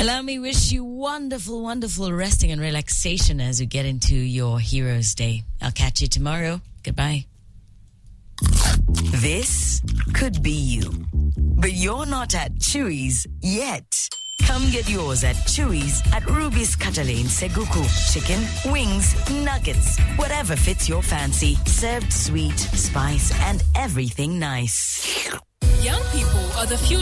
Allow me wish you wonderful, wonderful resting and relaxation as you get into your Heroes Day. I'll catch you tomorrow. Goodbye. This could be you, but you're not at Chewy's yet. Come get yours at Chewy's at Ruby's Catalane Seguku. Chicken, wings, nuggets, whatever fits your fancy. Served sweet, spice, and everything nice. Young people are the future.